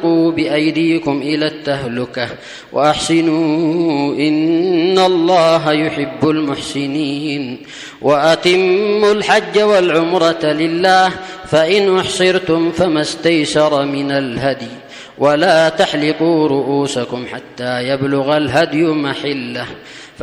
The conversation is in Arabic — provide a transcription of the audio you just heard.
بأيديكم إلى التهلكة وأحسنوا إن الله يحب المحسنين. وأتموا الحج والعمرة لله، فإن أحصرتم فما استيسر من الهدي، ولا تحلقوا رؤوسكم حتى يبلغ الهدي محله.